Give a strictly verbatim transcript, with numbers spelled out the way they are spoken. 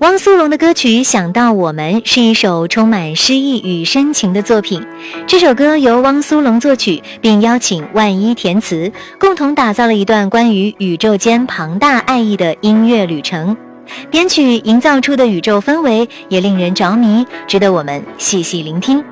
汪苏泷的歌曲《想到我们》是一首充满诗意与深情的作品。这首歌由汪苏泷作曲，并邀请万一填词，共同打造了一段关于宇宙间庞大爱意的音乐旅程。编曲营造出的宇宙氛围也令人着迷，值得我们细细聆听。